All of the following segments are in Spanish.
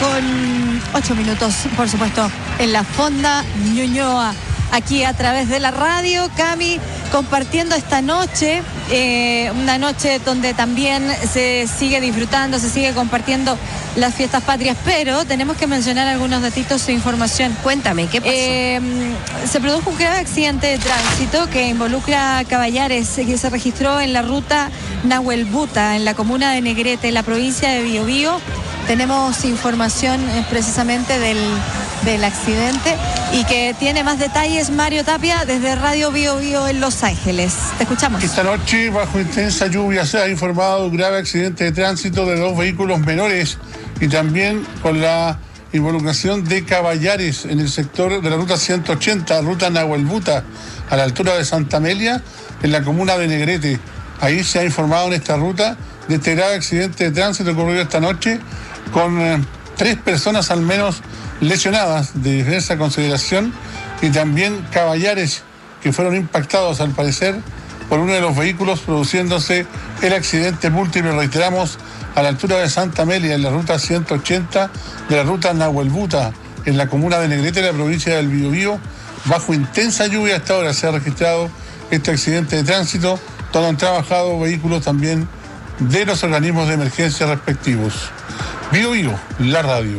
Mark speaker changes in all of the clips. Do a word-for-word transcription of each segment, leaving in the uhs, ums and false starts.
Speaker 1: con ocho minutos, por supuesto, en la Fonda Ñuñoa, aquí a través de la radio. Cami, compartiendo esta noche, eh, una noche donde también se sigue disfrutando, se sigue compartiendo las fiestas patrias, pero tenemos que mencionar algunos datitos de información.
Speaker 2: Cuéntame, ¿qué pasó?
Speaker 1: Eh, se produjo un grave accidente de tránsito que involucra a Caballares, que se registró en la ruta Nahuelbuta, en la comuna de Negrete, en la provincia de Biobío. Tenemos información eh, precisamente del, del accidente y que tiene más detalles Mario Tapia desde Radio Biobío en Los Ángeles. Te escuchamos.
Speaker 3: Esta noche, bajo intensa lluvia, se ha informado un grave accidente de tránsito de dos vehículos menores y también con la involucración de Caballares en el sector de la ruta ciento ochenta, ruta Nahuelbuta, a la altura de Santa Amelia, en la comuna de Negrete. Ahí se ha informado en esta ruta de este grave accidente de tránsito ocurrido esta noche, con eh, tres personas al menos lesionadas de diversa consideración y también Caballares que fueron impactados al parecer por uno de los vehículos, produciéndose el accidente múltiple, reiteramos, a la altura de Santa Amelia, en la ruta ciento ochenta de la ruta Nahuelbuta, en la comuna de Negrete, en la provincia del Biobío. Bajo intensa lluvia hasta ahora se ha registrado este accidente de tránsito, donde han trabajado vehículos también de los organismos de emergencia respectivos. Biobío, la radio.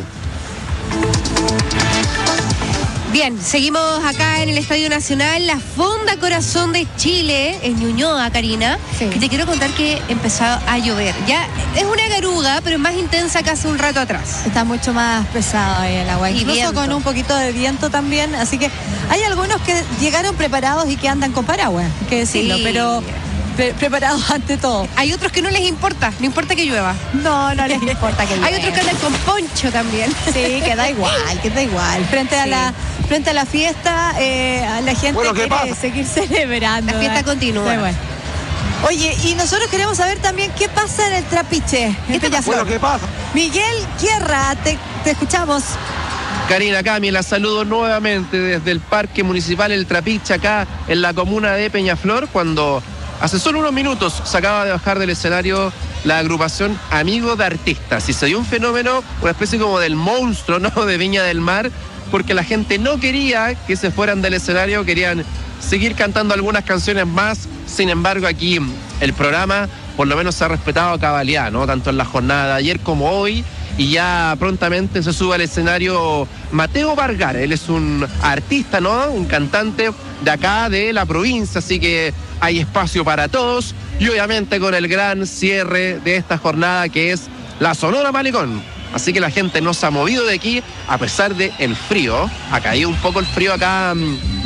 Speaker 2: Bien, seguimos acá en el Estadio Nacional, la Fonda Corazón de Chile, en Ñuñoa, Karina.
Speaker 1: Sí.
Speaker 2: Y te quiero contar que empezó a llover. Ya es una garuga, pero es más intensa que hace un rato atrás.
Speaker 1: Está mucho más pesado ahí el agua,
Speaker 2: Y
Speaker 1: incluso
Speaker 2: viento.
Speaker 1: con un poquito de viento también, así que hay algunos que llegaron preparados y que andan con paraguas, hay que decirlo,
Speaker 2: Sí.
Speaker 1: pero pre- preparados ante todo.
Speaker 2: Hay otros que no les importa, no importa que llueva.
Speaker 1: No, no les importa que
Speaker 2: Hay
Speaker 1: llueva.
Speaker 2: otros que andan con poncho también.
Speaker 1: Sí, que da igual, que da igual. Frente a
Speaker 2: Sí.
Speaker 1: la frente a la fiesta, eh, la gente
Speaker 4: Bueno, ¿qué
Speaker 1: quiere
Speaker 4: pasa?
Speaker 1: seguir celebrando.
Speaker 2: La fiesta
Speaker 1: ¿verdad?
Speaker 2: continúa.
Speaker 1: Sí, bueno. Oye, y nosotros queremos saber también qué pasa en el Trapiche, en
Speaker 2: ¿Qué te
Speaker 1: Peñaflor.
Speaker 4: Bueno, ¿qué pasa?
Speaker 1: Miguel Guerra, te, te escuchamos.
Speaker 5: Karina, Cami, la saludo nuevamente desde el Parque Municipal El Trapiche, acá en la comuna de Peñaflor, cuando hace solo unos minutos se acaba de bajar del escenario la agrupación Amigos de Artistas. Y se dio un fenómeno, una especie como del monstruo, ¿no?, de Viña del Mar, porque la gente no quería que se fueran del escenario, querían seguir cantando algunas canciones más. Sin embargo, aquí el programa por lo menos se ha respetado a cabalidad, ¿no?, tanto en la jornada de ayer como hoy. Y ya prontamente se sube al escenario Mateo Vargara. Él es un artista, ¿no?, un cantante de acá, de la provincia, así que hay espacio para todos. Y obviamente con el gran cierre de esta jornada, que es la Sonora Malecón. Así que la gente no se ha movido de aquí a pesar del frío. Ha caído un poco el frío acá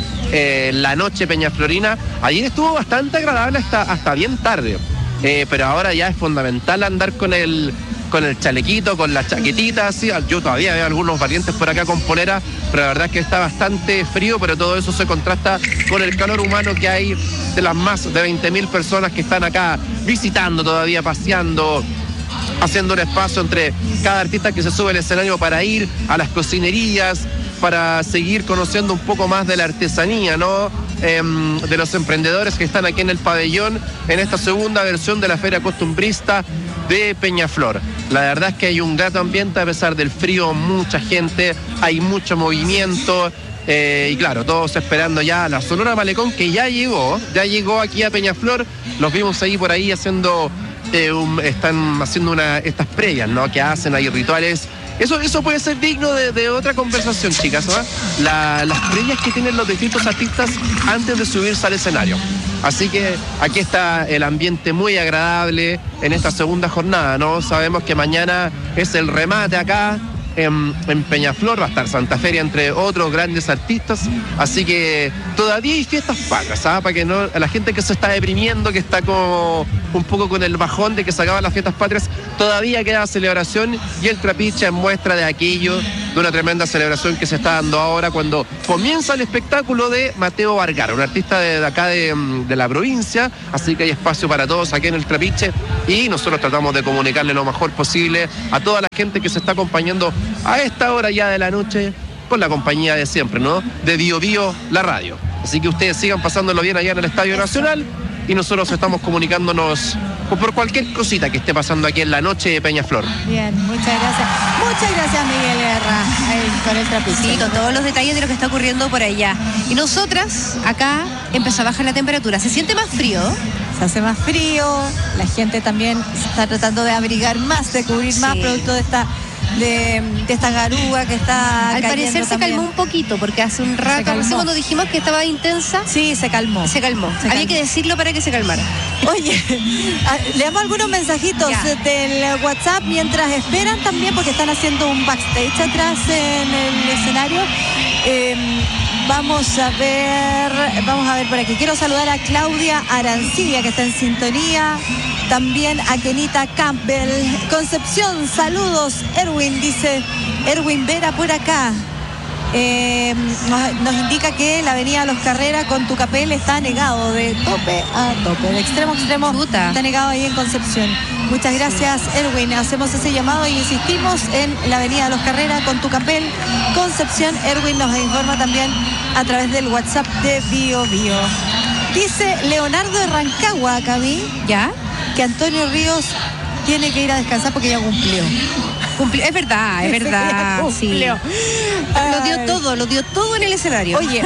Speaker 5: eh, en la noche peñaflorina. Ayer estuvo bastante agradable hasta, hasta bien tarde. Eh, pero ahora ya es fundamental andar con el... con el chalequito, con la chaquetita, así. Yo todavía veo algunos valientes por acá con polera, pero la verdad es que está bastante frío, pero todo eso se contrasta con el calor humano que hay de las más de veinte mil personas que están acá visitando todavía, paseando, haciendo un espacio entre cada artista que se sube al escenario para ir a las cocinerías, para seguir conociendo un poco más de la artesanía, ¿no?, Eh, de los emprendedores que están aquí en el pabellón en esta segunda versión de la Feria Costumbrista de Peñaflor. La verdad es que hay un grato ambiente a pesar del frío, mucha gente, hay mucho movimiento. Eh, y claro, todos esperando ya la Sonora Malecón, que ya llegó, ya llegó aquí a Peñaflor. Los vimos ahí por ahí haciendo, eh, un, están haciendo una, estas previas, ¿no?, que hacen ahí rituales. Eso, eso puede ser digno de, de otra conversación, chicas, ¿no? La, las previas que tienen los distintos artistas antes de subirse al escenario. Así que aquí está el ambiente muy agradable en esta segunda jornada, ¿no? Sabemos que mañana es el remate acá en, en Peñaflor, va a estar Santa Feria entre otros grandes artistas, así que todavía hay fiestas pagas, ¿sabes? Para que no, a la gente que se está deprimiendo, que está como un poco con el bajón de que se acaban las fiestas patrias, todavía queda celebración, y el Trapiche es muestra de aquello, de una tremenda celebración que se está dando ahora cuando comienza el espectáculo de Mateo Vargara, un artista de, de acá de, de la provincia, así que hay espacio para todos aquí en el Trapiche, y nosotros tratamos de comunicarle lo mejor posible a toda la gente que se está acompañando a esta hora ya de la noche, con la compañía de siempre, ¿no?, de Biobío, la radio. Así que ustedes sigan pasándolo bien allá en el Estadio Nacional, y nosotros estamos comunicándonos o por cualquier cosita que esté pasando aquí en la noche de Peñaflor.
Speaker 1: Bien, muchas gracias. Muchas gracias, Miguel Guerra, ahí con el trapiche.
Speaker 2: Sí, con todos los detalles de lo que está ocurriendo por allá. Y nosotras, acá, empezó a bajar la temperatura. ¿Se siente más frío?
Speaker 1: Se hace más frío, la gente también está tratando de abrigar más, de cubrir más,
Speaker 2: Sí.
Speaker 1: producto de esta de, de esta garúa que está
Speaker 2: Al
Speaker 1: cayendo
Speaker 2: parecer se
Speaker 1: también.
Speaker 2: calmó un poquito, porque hace un rato,
Speaker 1: calmó.
Speaker 2: no sé, cuando dijimos que estaba intensa,
Speaker 1: Sí, se calmó.
Speaker 2: se calmó.
Speaker 1: Se
Speaker 2: Había
Speaker 1: calmó.
Speaker 2: que decirlo para que se calmara.
Speaker 1: Oye, leamos algunos mensajitos
Speaker 2: Ya.
Speaker 1: del WhatsApp mientras esperan también, porque están haciendo un backstage atrás en el escenario. Eh, vamos a ver, vamos a ver por aquí. Quiero saludar a Claudia Arancibia, que está en sintonía. También a Kenita Campbell. Concepción, saludos. Erwin, dice Erwin Vera por acá. Eh, nos, nos indica que la avenida Los Carreras con Tucapel está negado de tope a tope, de extremo a extremo.
Speaker 2: Chuta.
Speaker 1: Está negado ahí en Concepción. Muchas gracias, Erwin. Hacemos ese llamado y insistimos en la avenida Los Carreras con Tucapel, Concepción. Erwin nos informa también a través del WhatsApp de Bio Bio. Dice Leonardo de Rancagua, Cami,
Speaker 2: ¿Ya?
Speaker 1: que Antonio Ríos tiene que ir a descansar porque ya cumplió.
Speaker 2: Cumpli- es verdad, es verdad.
Speaker 1: Ya
Speaker 2: Sí.
Speaker 1: cumplió.
Speaker 2: Lo dio
Speaker 1: Ay.
Speaker 2: todo, lo dio todo en el escenario.
Speaker 1: Oye,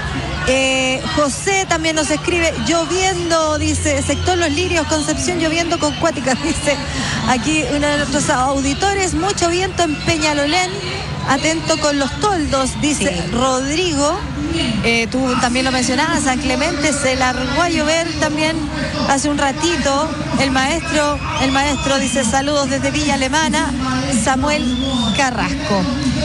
Speaker 1: eh, José también nos escribe, lloviendo, dice, sector Los Lirios, Concepción, lloviendo con cuáticas, dice aquí uno de nuestros auditores, mucho viento en Peñalolén, atento con los toldos, dice
Speaker 2: Sí.
Speaker 1: Rodrigo. Eh, tú también lo mencionabas, San Clemente se largó a llover también hace un ratito. El maestro, el maestro dice saludos desde Villa Alemana, Samuel Carrasco.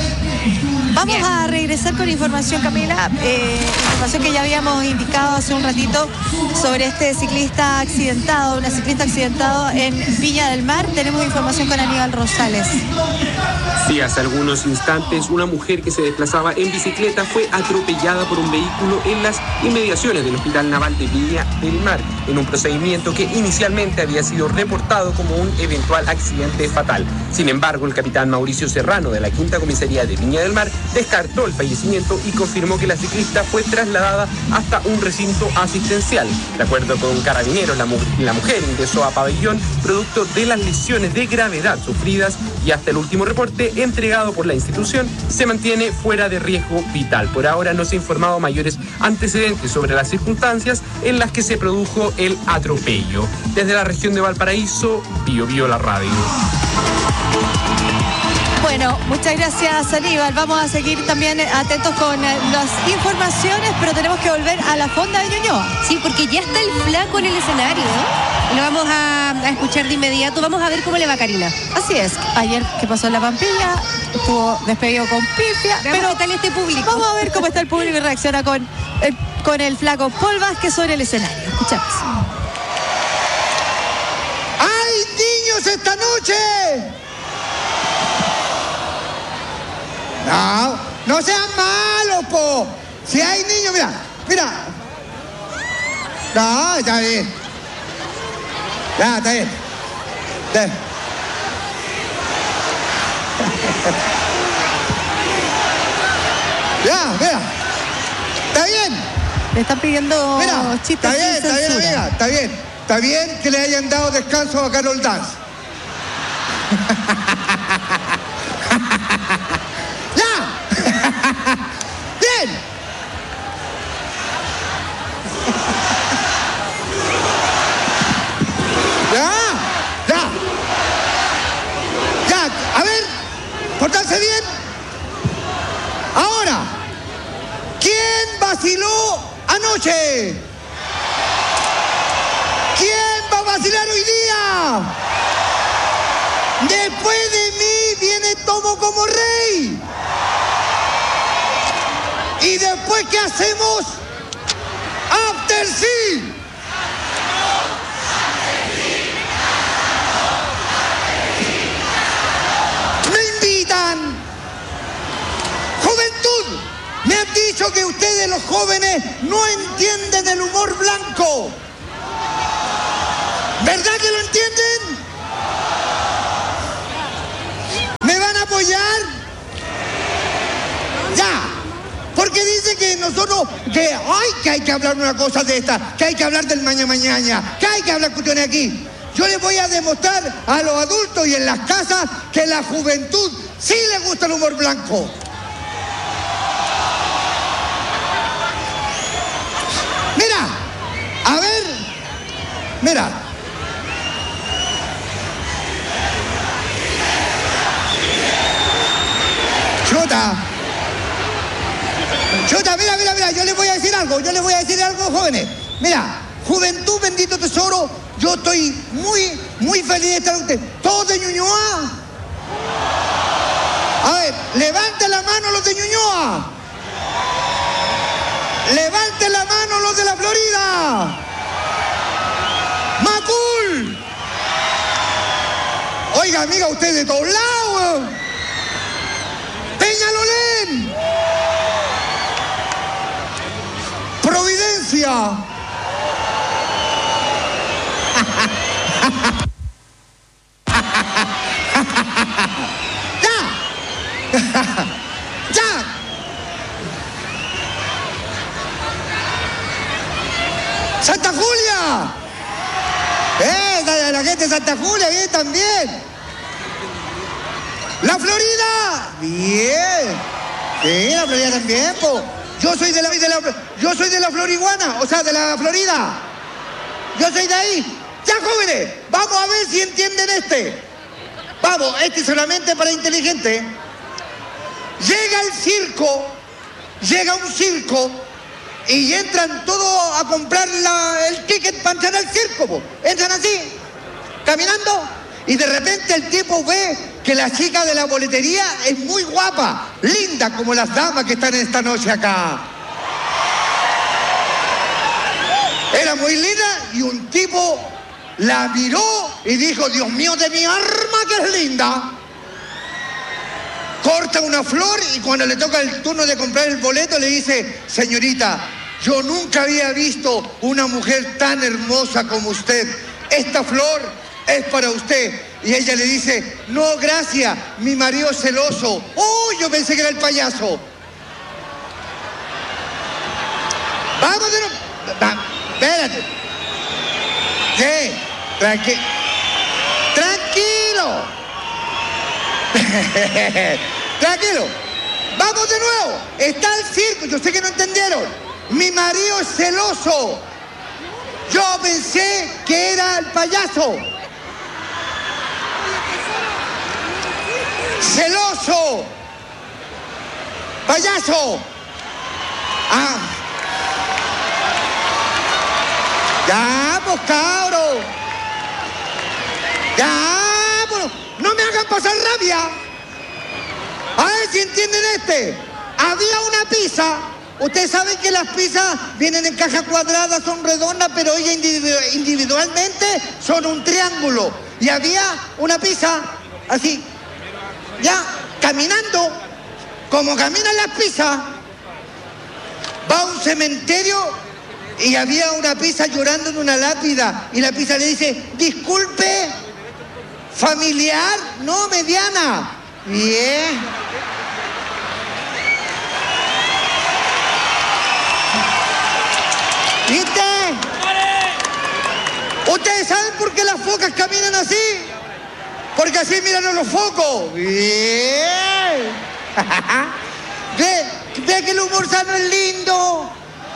Speaker 1: Vamos
Speaker 2: Bien.
Speaker 1: a regresar con información, Camila, eh, información que ya habíamos indicado hace un ratito sobre este ciclista accidentado, una ciclista accidentado en Viña del Mar. Tenemos información con Aníbal Rosales.
Speaker 4: Sí, hace algunos instantes una mujer que se desplazaba en bicicleta fue atropellada por un vehículo en las inmediaciones del Hospital Naval de Viña del Mar, en un procedimiento que inicialmente había sido reportado como un eventual accidente fatal. Sin embargo, el capitán Mauricio Serrano de la Quinta Comisaría de Viña del Mar descartó el fallecimiento y confirmó que la ciclista fue trasladada hasta un recinto asistencial. De acuerdo con Carabineros, la, mu- la mujer ingresó a pabellón producto de las lesiones de gravedad sufridas y hasta el último reporte entregado por la institución se mantiene fuera de riesgo vital. Por ahora no se ha informado mayores antecedentes sobre las circunstancias en las que se produjo el atropello. Desde la región de Valparaíso, Bio Bio la radio.
Speaker 1: Bueno, muchas gracias, Aníbal. Vamos a seguir también atentos con eh, las informaciones, pero tenemos que volver a la fonda de Ñuñoa.
Speaker 2: Sí, porque ya está el flaco en el escenario. Lo vamos a, a escuchar de inmediato. Vamos a ver cómo le va a Karina.
Speaker 1: Así es, ayer que pasó en la Pampilla, estuvo despedido con pifia,
Speaker 2: Veamos
Speaker 1: pero
Speaker 2: qué tal este público.
Speaker 1: vamos a ver cómo está el público y reacciona con el, con el flaco Paul Vázquez sobre el escenario. Escuchamos.
Speaker 6: ¡Hay niños esta noche! No, no sean malos, po. Si hay niños, mira, mira. No, está bien. Ya, está bien. Está bien. Ya, mira. Está bien.
Speaker 1: Le están pidiendo
Speaker 6: Mira,
Speaker 1: chistes
Speaker 6: está bien,
Speaker 1: sin
Speaker 6: está bien,
Speaker 1: censura.
Speaker 6: amiga, está bien. Está bien que le hayan dado descanso a Carol Dance. ¡Ya! ¡Bien! ¡Ya! ¡Ya! ¡Ya! A ver, portarse bien. Ahora, ¿quién vaciló anoche? ¿Quién va a vacilar hoy día? Después de mí viene Tomo como rey. Y después, ¿qué hacemos? After sí. Me invitan. Juventud, me han dicho que ustedes los jóvenes no entienden el humor blanco. ¿Verdad que lo entienden? ¿Me van a apoyar? Ya. Porque dice que nosotros, que, ay, que hay que hablar una cosa de esta, que hay que hablar del mañana mañana, que hay que hablar cuestiones aquí. yo les voy a demostrar a los adultos y en las casas que la juventud sí le gusta el humor blanco. Mira, a ver, mira. Chuta. Chuta, mira, mira, mira, yo les voy a decir algo, yo les voy a decir algo, jóvenes. Mira, juventud, bendito tesoro, yo estoy muy, muy feliz de estar con ustedes. ¿Todos de Ñuñoa? A ver, levanten la mano los de Ñuñoa. Levanten la mano los de la Florida. Macul. Oiga, amiga, ustedes de todos lados. Peñalolén. Providencia. ¡Ya! ¡Ya! ¡Santa Julia! ¡Eh! La, la gente de Santa Julia, bien también. ¡La Florida! ¡Bien! Sí, la Florida también, po. Yo soy de la, de la yo soy de la Floriguana, o sea, de la Florida. Yo soy de ahí. Ya, jóvenes, vamos a ver si entienden este. Vamos, este es solamente para inteligentes. Llega el circo, llega un circo y entran todos a comprar la, el ticket para entrar al circo, po. Entran así, caminando, y de repente el tipo ve que la chica de la boletería es muy guapa, linda como las damas que están esta noche acá. Era muy linda y un tipo la miró y dijo, Dios mío de mi arma que es linda. Corta una flor y cuando le toca el turno de comprar el boleto le dice, señorita, yo nunca había visto una mujer tan hermosa como usted. Esta flor es para usted. Y ella le dice, no, gracias, mi marido es celoso. Oh, yo pensé que era el payaso. Vamos de nuevo. Va, espérate. Sí, tranqui tranquilo. Tranquilo. Vamos de nuevo. Está el circo. Yo sé que no entendieron. Mi marido es celoso. Yo pensé que era el payaso. Celoso. Payaso. Ah. Ya, pues, cabros. Ya, pues, no me hagan pasar rabia. A ver si entienden este. Había una pizza. Ustedes saben que las pizzas vienen en caja cuadrada, son redondas, pero ellas individu- individualmente son un triángulo. Y había una pizza así, ya, caminando, como caminan las pizzas, va a un cementerio y había una pizza llorando en una lápida. Y la pizza le dice, disculpe, familiar, no, mediana. Bien. ¿Viste? ¿Ustedes saben por qué las focas caminan así? Porque así miran a los focos. Bien. ¿Ve, ve que el humor sano es lindo?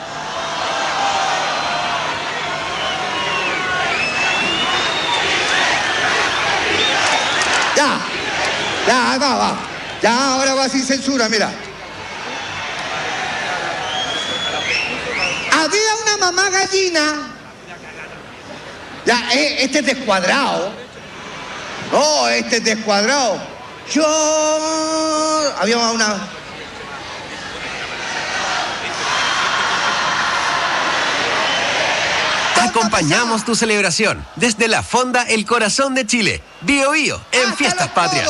Speaker 6: Ya, ya, va, va. Ya, ahora va sin censura, mira. Había una mamá gallina. Ya, este es descuadrado. No, este es descuadrado. Yo... Había una...
Speaker 7: Acompañamos tu celebración desde la Fonda El Corazón de Chile. Bio Bio en Fiestas Patrias.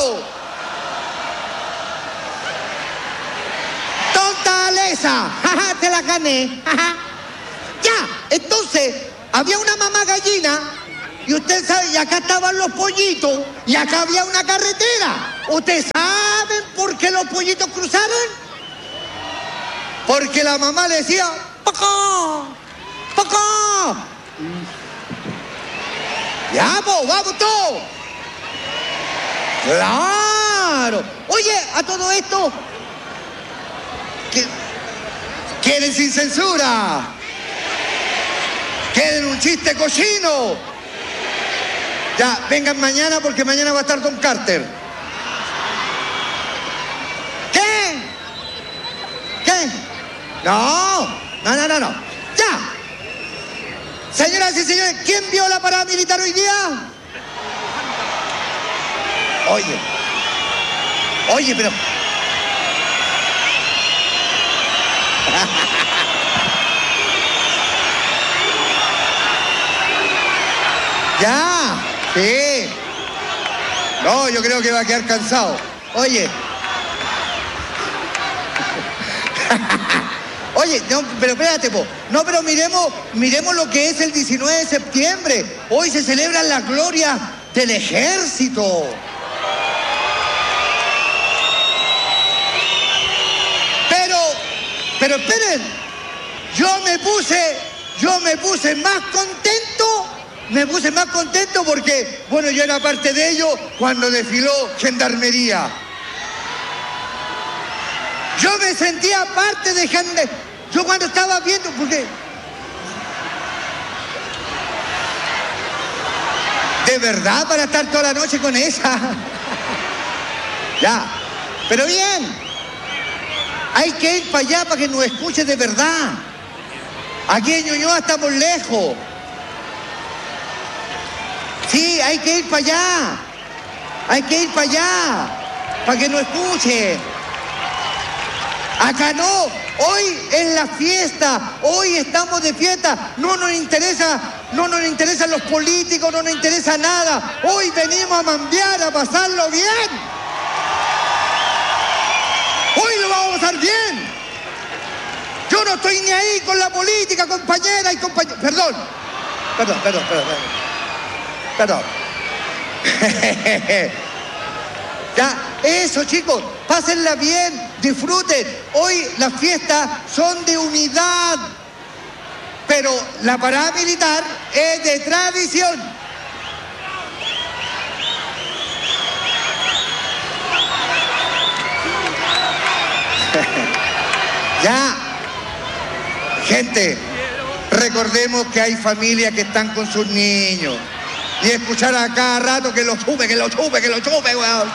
Speaker 6: ¡Tonta Alesa! ¡Jaja, te la gané! ¡Jaja! Ya, entonces, había una mamá gallina y usted sabe, y acá estaban los pollitos y acá había una carretera. ¿Ustedes saben por qué los pollitos cruzaron? Porque la mamá le decía, ¡Pacá! ¡Pacá! Ya, po, vamos todos. Claro. Oye, a todo esto, ¿qué? ¿Quieren sin censura? ¿Quieren un chiste cochino? Ya, vengan mañana porque mañana va a estar Don Carter. ¿Qué? ¿Qué? No, no, no, no, no. Ya. Señoras y señores, ¿quién vio la parada militar hoy día? Oye. Oye, pero... Ya, sí. No, yo creo que va a quedar cansado. Oye. Oye, no, pero espérate, po. No, pero miremos, miremos lo que es el diecinueve de septiembre. Hoy se celebran las glorias del ejército. Pero, pero esperen. Yo me puse, yo me puse más contento. Me puse más contento porque, bueno, yo era parte de ello cuando desfiló Gendarmería. Yo me sentía parte de Gendarmería. Yo cuando estaba viendo, porque... ¿De verdad para estar toda la noche con esa? Ya, pero bien. Hay que ir para allá para que nos escuche de verdad. Aquí en Ñuñoa estamos lejos. Sí, hay que ir para allá. Hay que ir para allá. Para que nos escuche. Acá no. Hoy es la fiesta. Hoy estamos de fiesta. No nos interesa, no nos interesan los políticos, no nos interesa nada. Hoy venimos a mambear, a pasarlo bien. Hoy lo vamos a pasar bien. Yo no estoy ni ahí con la política, compañera y compañeros. Perdón. Perdón, perdón, perdón, perdón. Perdón. Ya, eso, chicos, pásenla bien, disfruten. Hoy las fiestas son de unidad, pero la parada militar es de tradición. Ya, gente, recordemos que hay familias que están con sus niños. Y escuchar a cada rato que lo chupe, que lo chupe, que lo chupe, weón.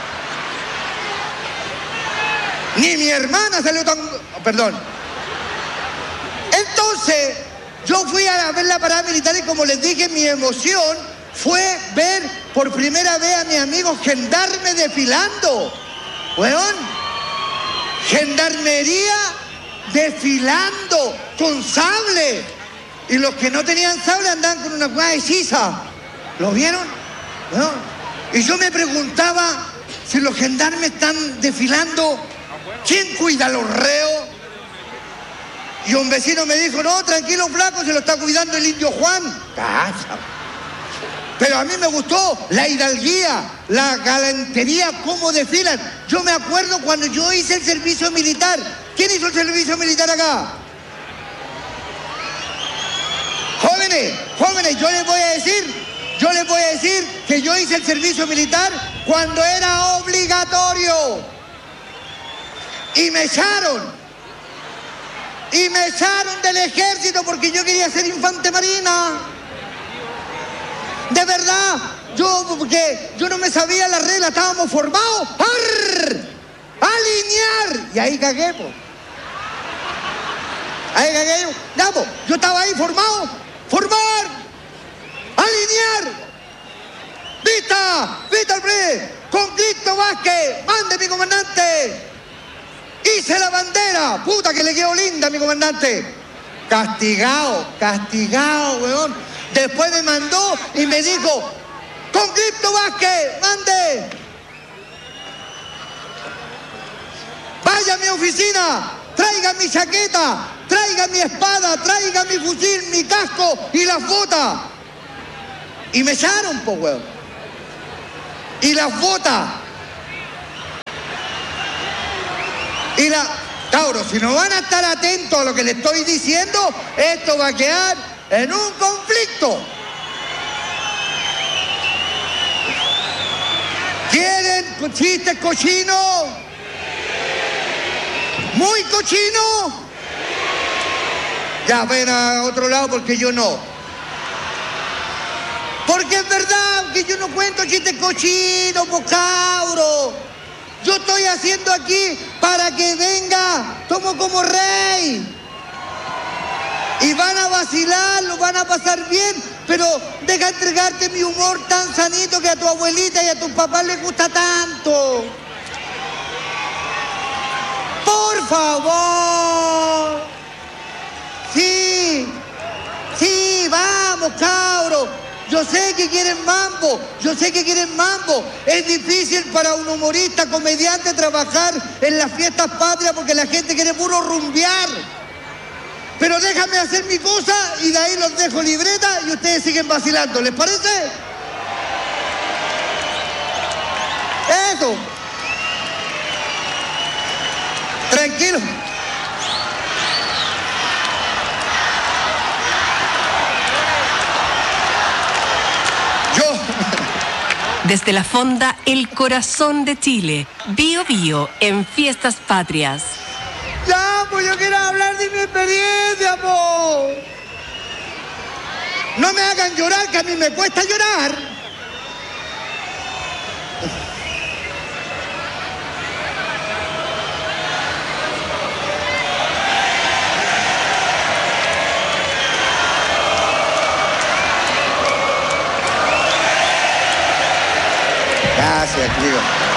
Speaker 6: Ni mi hermana salió tan... Perdón. Entonces, yo fui a ver la parada militar y como les dije, mi emoción fue ver por primera vez a mis amigos gendarmes desfilando. Weón. Gendarmería desfilando con sable. Y los que no tenían sable andaban con una cueva hechiza. ¿Lo vieron? ¿No? Y yo me preguntaba si los gendarmes están desfilando, ¿quién cuida a los reos? Y un vecino me dijo, no, tranquilo, flaco, se lo está cuidando el indio Juan. Cacha. Pero a mí me gustó la hidalguía, la galantería, cómo desfilan. Yo me acuerdo cuando yo hice el servicio militar. ¿Quién hizo el servicio militar acá? Jóvenes, jóvenes, yo les voy a decir... Yo les voy a decir que yo hice el servicio militar cuando era obligatorio. Y me echaron. Y me echaron del ejército porque yo quería ser infante marina. De verdad, yo, porque yo no me sabía las reglas, estábamos formados. ¡Arr! ¡Alinear! Y ahí cagué, po. Ahí cagué yo. Ya, po. Yo estaba ahí formado. ¡Formar! ¡Alinear! ¡Vista! ¡Vista al pre! ¡Con Cristo Vázquez! ¡Mande, mi comandante! ¡Hice la bandera! ¡Puta que le quedó linda, mi comandante! Castigado, castigado, weón. Después me mandó y me dijo, ¡con Cristo Vázquez! ¡Mande! ¡Vaya a mi oficina! ¡Traiga mi chaqueta! ¡Traiga mi espada! ¡Traiga mi fusil, mi casco y las botas! Y me echaron, po, weón. Y las botas. Y la... Cabros, si no van a estar atentos a lo que les estoy diciendo, esto va a quedar en un conflicto. chistes cochinos. Muy cochino. Ya, ven a otro lado porque yo no. Porque es verdad que yo no cuento chistes cochinos, po cabro. Yo estoy haciendo aquí para que venga, tomo como rey. Y van a vacilar, lo van a pasar bien, pero deja entregarte mi humor tan sanito que a tu abuelita y a tus papás les gusta tanto. Por favor. Sí, sí, vamos, cabros. Yo sé que quieren mambo, yo sé que quieren mambo. Es difícil para un humorista, comediante, trabajar en las fiestas patrias porque la gente quiere puro rumbear. Pero déjame hacer mi cosa y de ahí los dejo libreta y ustedes siguen vacilando. ¿Les parece? Eso. Tranquilo. Yo.
Speaker 2: Desde la Fonda El Corazón de Chile, Bio Bio en Fiestas Patrias.
Speaker 6: Ya, pues yo quiero hablar de mi experiencia, po. No me hagan llorar, que a mí me cuesta llorar. Gracias, tío.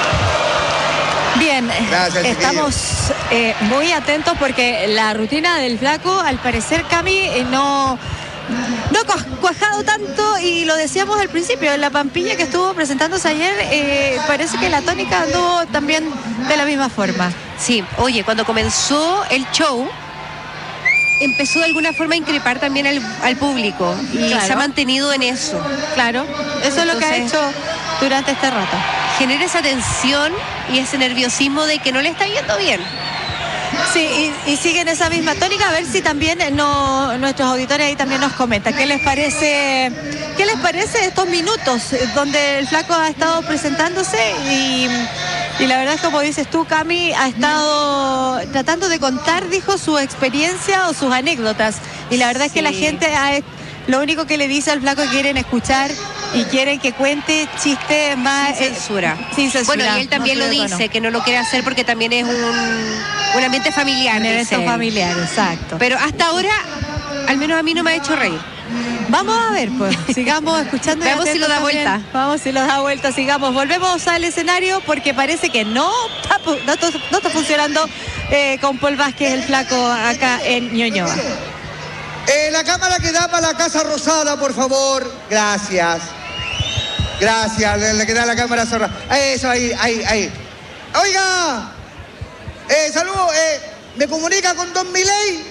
Speaker 1: Bien,
Speaker 6: Gracias,
Speaker 1: estamos eh, muy atentos porque la rutina del flaco, al parecer, Cami, eh, no, no ha cuajado tanto y lo decíamos al principio, en la Pampilla que estuvo presentándose ayer, eh, parece que la tónica anduvo también de la misma forma.
Speaker 2: Sí, oye, cuando comenzó el show, empezó de alguna forma a increpar también al, al público y
Speaker 1: Claro.
Speaker 2: se ha mantenido en eso.
Speaker 1: Claro, eso es lo que ha
Speaker 2: Entonces-
Speaker 1: hecho durante este rato.
Speaker 2: Genera esa tensión y ese nerviosismo de que no le está yendo bien.
Speaker 1: Sí, y, y siguen esa misma tónica, a ver si también eh, no, nuestros auditores ahí también nos comentan. ¿Qué les parece, qué les parece estos minutos eh, donde el flaco ha estado presentándose y, y la verdad es como dices tú, Cami, ha estado tratando de contar, dijo, su experiencia o sus anécdotas. Y la verdad es que la
Speaker 2: Sí.
Speaker 1: gente ha- lo único que le dice al flaco es que quieren escuchar y quieren que cuente chistes más...
Speaker 2: Sin
Speaker 1: eh,
Speaker 2: censura.
Speaker 1: sin censura.
Speaker 2: Bueno, y él también
Speaker 1: no
Speaker 2: lo
Speaker 1: sube de
Speaker 2: dice,
Speaker 1: tono.
Speaker 2: que no lo quiere hacer porque también es un, un ambiente familiar.
Speaker 1: Un
Speaker 2: dice
Speaker 1: evento
Speaker 2: él.
Speaker 1: familiar, exacto.
Speaker 2: Pero hasta ahora, al menos a mí no me ha hecho reír.
Speaker 1: Vamos a ver, pues, sigamos escuchando. y
Speaker 2: Veamos si lo da
Speaker 1: atentos también.
Speaker 2: vuelta.
Speaker 1: Vamos si lo da vuelta, sigamos. Volvemos al escenario porque parece que no está, pu- no, to- no está funcionando eh, con Paul Vázquez, el flaco, acá en Ñuñoa.
Speaker 6: Eh, la cámara que da para la Casa Rosada, por favor. Gracias. Gracias, le, le queda la cámara zorra. Eso, ahí, ahí, ahí. Oiga, eh, saludos, eh, ¿me comunica con Don Milei?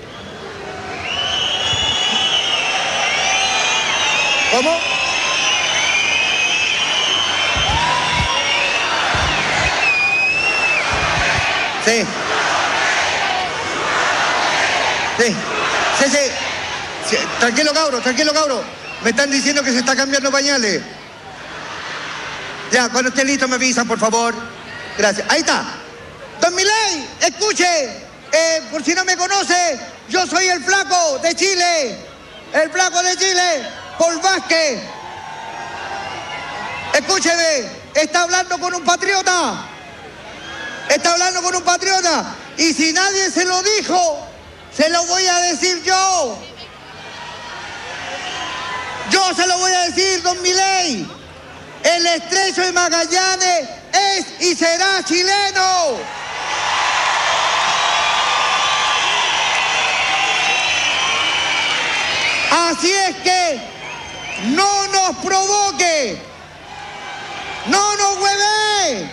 Speaker 6: ¿Cómo? Sí. Sí. Sí, sí. Sí, tranquilo, cabro, tranquilo, cabro. Me están diciendo que se está cambiando pañales. Ya, cuando esté listo me avisan, por favor. Gracias. Ahí está. Don Milei, escuche. Eh, por si no me conoce, yo soy el flaco de Chile. El flaco de Chile, Paul Vázquez. Escúcheme, está hablando con un patriota. Está hablando con un patriota. Y si nadie se lo dijo, se lo voy a decir yo. Yo se lo voy a decir, don Milei. El estrecho de Magallanes es y será chileno. Así es que no nos provoque. No nos hueve.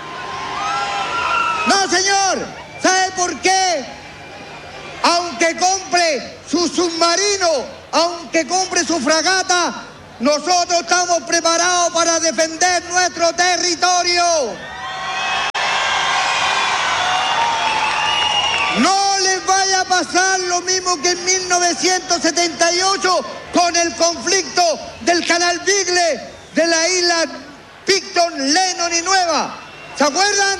Speaker 6: No, señor. ¿Sabe por qué? Aunque compre su submarino, aunque compre su fragata, nosotros estamos preparados para defender nuestro territorio. No les vaya a pasar lo mismo que en mil novecientos setenta y ocho con el conflicto del Canal Beagle de la isla Picton, Lennon y Nueva. ¿Se acuerdan?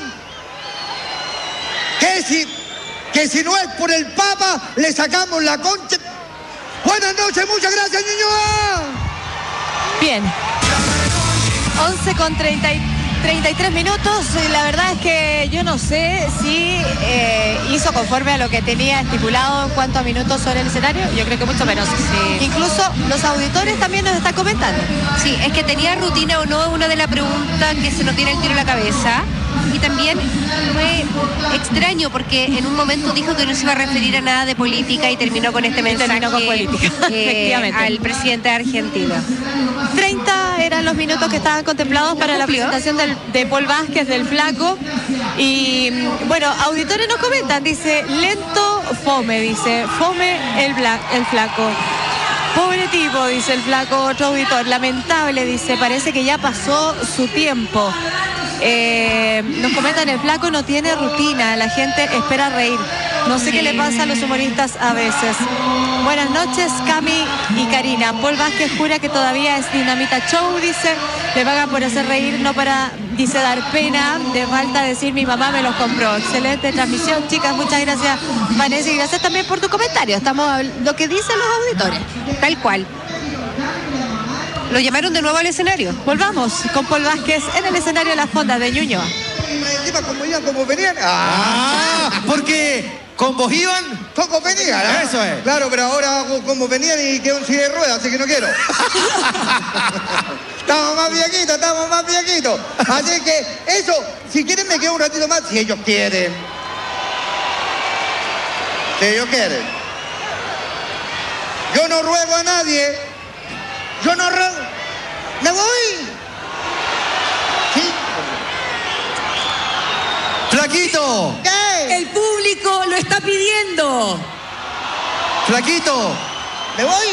Speaker 6: Que si, que si no es por el Papa, le sacamos la concha. Buenas noches, muchas gracias, Ñuñoa.
Speaker 1: Bien. once con treinta y tres minutos. La verdad es que yo no sé si eh, hizo conforme a lo que tenía estipulado en cuanto a minutos sobre el escenario. Yo creo que mucho menos.
Speaker 2: Sí.
Speaker 1: Incluso los auditores también nos están comentando.
Speaker 2: Sí, es que tenía rutina o no, una de las preguntas que se nos tiene el tiro en la cabeza. Y también fue extraño porque en un momento dijo que no se iba a referir a nada de política y terminó con este mensaje
Speaker 1: terminó con política,
Speaker 2: eh,
Speaker 1: efectivamente.
Speaker 2: al presidente de Argentina.
Speaker 1: treinta eran los minutos que estaban contemplados para la presentación del, de Paul Vázquez, del Flaco. Y bueno, auditores nos comentan, dice, lento, fome, dice, fome el, bla, el Flaco. Pobre tipo, dice el Flaco, otro auditor. Lamentable, dice, parece que ya pasó su tiempo. Eh, nos comentan, el Flaco no tiene rutina, la gente espera reír. No sé qué le pasa a los humoristas a veces. Buenas noches, Cami y Karina. Paul Vázquez jura que todavía es Dinamita Show, dice. Le pagan por hacer reír, no para, dice, dar pena. De falta decir, mi mamá me los compró. Excelente transmisión, chicas. Muchas gracias, Vanessa, y gracias también por tu comentario. Estamos lo que dicen los auditores.
Speaker 2: Tal cual. ¿Lo llamaron de nuevo al escenario?
Speaker 1: Volvamos con Paul Vázquez en el escenario de la Fonda de Ñuñoa.
Speaker 6: Como iban, como venían.
Speaker 8: Ah, porque con vos iban,
Speaker 6: como venían. ¿eh?
Speaker 8: Eso es.
Speaker 6: Claro, pero ahora como venían y quedó en silla de ruedas, así que no quiero. Estamos más viejitos, estamos más viejitos. Así que eso, si quieren me quedo un ratito más, si ellos quieren. Si ellos quieren. Yo no ruego a nadie. Yo no ruego. ¡Me voy! ¿Sí?
Speaker 8: Flaquito,
Speaker 6: ¿Qué?
Speaker 1: El público lo está pidiendo.
Speaker 8: Flaquito,
Speaker 6: ¿Me voy?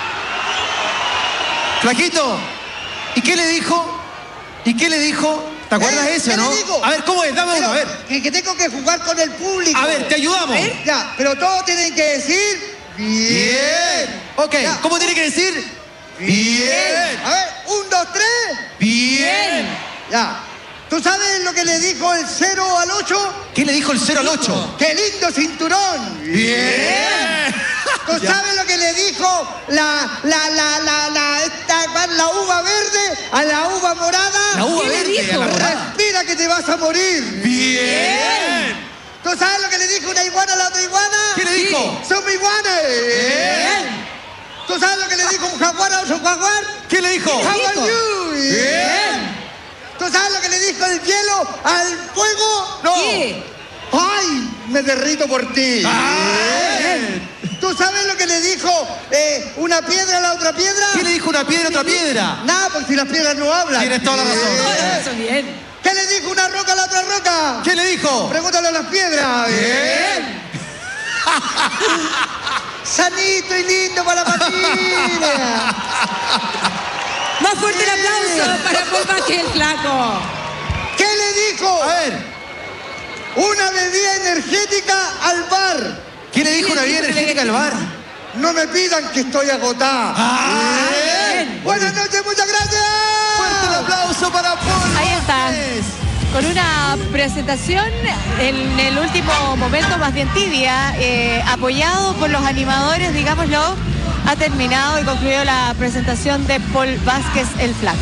Speaker 8: Flaquito. ¿Y qué le dijo? ¿Y qué le dijo? ¿Te acuerdas
Speaker 6: ¿Eh?
Speaker 8: ese,
Speaker 6: ¿Qué
Speaker 8: no?
Speaker 6: le digo?
Speaker 8: A ver, ¿cómo es? Dame
Speaker 6: Pero
Speaker 8: uno, a ver.
Speaker 6: Que, que tengo que jugar con el público.
Speaker 8: A ver, te ayudamos.
Speaker 6: ¿Eh? Ya, pero todos tienen que decir bien.
Speaker 8: Bien. Ok,
Speaker 6: Ya.
Speaker 8: ¿cómo tiene que decir? Bien.
Speaker 6: A ver, un, dos, tres.
Speaker 8: Bien.
Speaker 6: Ya. ¿Tú sabes lo que le dijo el cero al ocho?
Speaker 8: ¿Qué le dijo el cero al ocho?
Speaker 6: ¡Qué lindo cinturón!
Speaker 8: Bien.
Speaker 6: ¿Tú sabes lo que le dijo la, la, la, la, la, esta, la uva verde a la uva morada?
Speaker 8: La uva
Speaker 1: ¿Qué le
Speaker 8: verde,
Speaker 1: dijo?
Speaker 8: a la morada.
Speaker 6: Respira que te vas a morir.
Speaker 8: Bien.
Speaker 6: ¿Tú sabes lo que le dijo una iguana a la otra iguana?
Speaker 8: ¿Qué le dijo?
Speaker 6: ¡Somos iguanes!
Speaker 8: Bien.
Speaker 6: ¿Tú sabes lo que le dijo un jaguar a otro jaguar?
Speaker 8: ¿Qué le dijo?
Speaker 6: How are you?
Speaker 8: Bien.
Speaker 6: ¿Tú sabes lo que le dijo el hielo al fuego?
Speaker 8: No.
Speaker 1: ¿Qué?
Speaker 6: ¡Ay! Me derrito por ti.
Speaker 8: Bien.
Speaker 6: ¿Tú sabes lo que le dijo eh, una piedra a la otra piedra?
Speaker 8: ¿Qué le dijo una piedra a otra piedra?
Speaker 6: Nada, porque si las piedras no hablan.
Speaker 8: Tienes toda la razón.
Speaker 6: Bien.
Speaker 1: Eso bien.
Speaker 6: ¿Qué le dijo una roca a la otra roca?
Speaker 8: ¿Qué le dijo?
Speaker 6: Pregúntale a las piedras.
Speaker 8: Bien.
Speaker 6: Sanito y lindo para la familia.
Speaker 1: Más fuerte el aplauso para Paul Vázquez, el Flaco.
Speaker 6: ¿Qué le dijo?
Speaker 8: A ver,
Speaker 6: Una bebida energética al bar.
Speaker 8: ¿qué le dijo una bebida energética al bar?
Speaker 6: No me pidan que estoy agotada.
Speaker 8: Ah, bien.
Speaker 6: Buenas noches, muchas gracias.
Speaker 8: Fuerte el aplauso para Paul.
Speaker 1: Ahí está.
Speaker 8: Vázquez.
Speaker 1: Con una presentación en el último momento más bien tibia, eh, apoyado por los animadores, digámoslo, ha terminado y concluido la presentación de Paul Vázquez, el Flaco.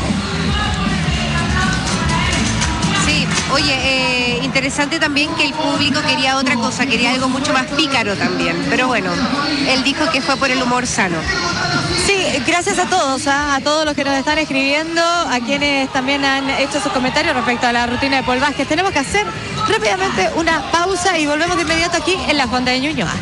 Speaker 2: Sí, oye, eh, interesante también que el público quería otra cosa, quería algo mucho más pícaro también. Pero bueno, él dijo que fue por el humor sano.
Speaker 1: Sí, gracias a todos, ¿ah? a todos los que nos están escribiendo, a quienes también han hecho sus comentarios respecto a la rutina de Paul Vázquez. Tenemos que hacer rápidamente una pausa y volvemos de inmediato aquí en la Fonda de Ñuñoa.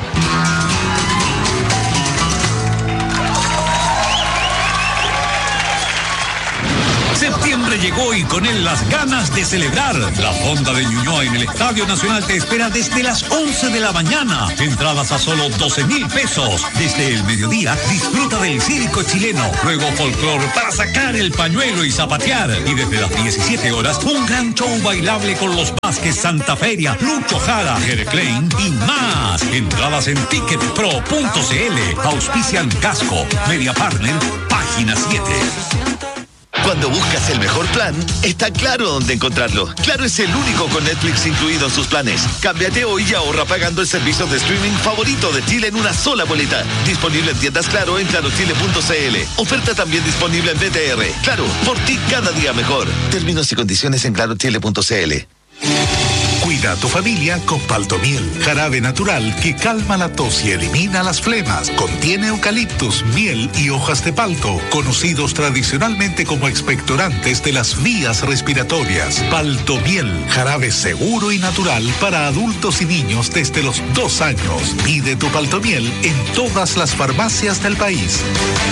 Speaker 9: Septiembre llegó y con él las ganas de celebrar. La Fonda de Ñuñoa en el Estadio Nacional te espera desde las once de la mañana. Entradas a solo doce mil pesos. Desde el mediodía disfruta del circo chileno. Luego folclore para sacar el pañuelo y zapatear. Y desde las diecisiete horas un gran show bailable con los Vázquez Santa Feria, Lucho Jara, Jere Klein y más. Entradas en ticket pro punto c l. Auspician Casco, Media Partner, Página siete.
Speaker 10: Cuando buscas el mejor plan, está claro dónde encontrarlo. Claro es el único con Netflix incluido en sus planes. Cámbiate hoy y ahorra pagando el servicio de streaming favorito de Chile en una sola boleta. Disponible en tiendas Claro en claro chile punto c l. Oferta también disponible en B T R. Claro, por ti cada día mejor. Términos y condiciones en claro chile punto c l.
Speaker 11: Cuida a tu familia con Paltomiel, jarabe natural que calma la tos y elimina las flemas. Contiene eucaliptus, miel y hojas de palto, conocidos tradicionalmente como expectorantes de las vías respiratorias. Paltomiel, jarabe seguro y natural para adultos y niños desde los dos años. Pide tu Paltomiel en todas las farmacias del país.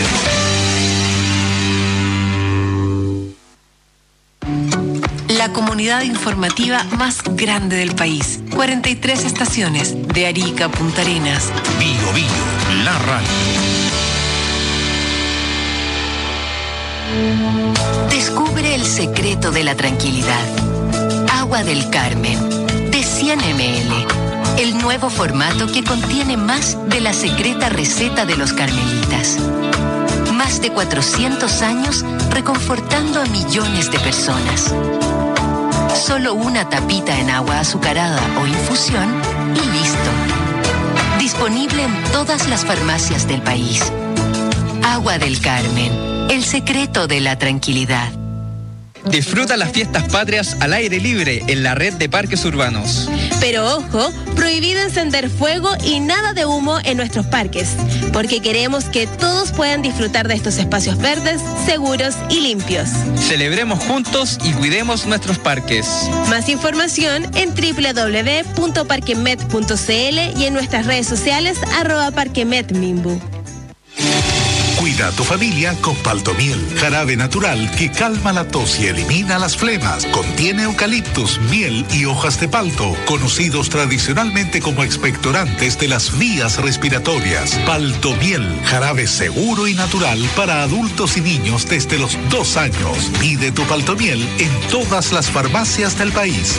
Speaker 12: La comunidad informativa más grande del país. cuarenta y tres estaciones, de Arica a Punta Arenas.
Speaker 9: Bio Bio, la radio.
Speaker 13: Descubre el secreto de la tranquilidad. Agua del Carmen, de cien mililitros. El nuevo formato que contiene más de la secreta receta de los carmelitas. Más de cuatrocientos años reconfortando a millones de personas. Solo una tapita en agua azucarada o infusión y listo. Disponible en todas las farmacias del país. Agua del Carmen, el secreto de la tranquilidad.
Speaker 14: Disfruta las fiestas patrias al aire libre en la red de parques urbanos.
Speaker 15: Pero ojo, prohibido encender fuego y nada de humo en nuestros parques, porque queremos que todos puedan disfrutar de estos espacios verdes, seguros y limpios.
Speaker 14: Celebremos juntos y cuidemos nuestros parques.
Speaker 15: Más información en doble u doble u doble u punto parquemet punto c l y en nuestras redes sociales arroba parquemetmimbu.
Speaker 11: Cuida a tu familia con Paltomiel, jarabe natural que calma la tos y elimina las flemas. Contiene eucaliptus, miel y hojas de palto, conocidos tradicionalmente como expectorantes de las vías respiratorias. Paltomiel, jarabe seguro y natural para adultos y niños desde los dos años. Pide tu Paltomiel en todas las farmacias del país.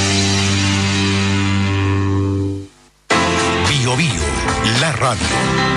Speaker 11: Bio Bio, la radio.